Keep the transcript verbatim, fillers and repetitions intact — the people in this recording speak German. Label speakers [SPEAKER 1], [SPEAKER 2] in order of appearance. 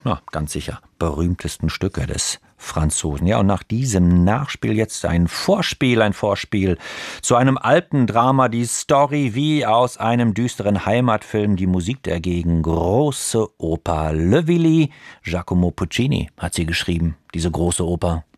[SPEAKER 1] Na, ganz sicher, berühmtesten Stücke des Franzosen. Ja, und nach diesem Nachspiel jetzt ein Vorspiel, ein Vorspiel zu einem alten Drama, die Story wie aus einem düsteren Heimatfilm, die Musik dagegen, große Oper. Le Willy, Giacomo Puccini hat sie geschrieben, diese große Oper.